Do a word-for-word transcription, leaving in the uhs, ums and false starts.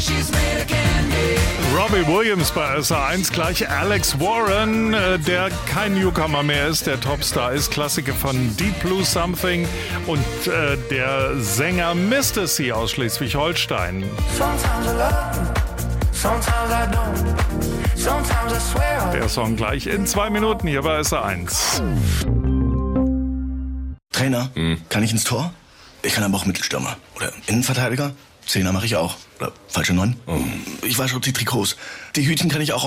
Robbie Williams bei S R eins, gleich Alex Warren, der kein Newcomer mehr ist, der Topstar ist, Klassiker von Deep Blue Something und äh, der Sänger Mister C aus Schleswig-Holstein. Der Song gleich in zwei Minuten hier bei S R eins. Trainer, hm. kann ich ins Tor? Ich kann aber auch Mittelstürmer. Oder Innenverteidiger? Zehner mache ich auch. Oder falsche Neun? Oh. Ich wasche auch die Trikots. Die Hütchen kann ich auch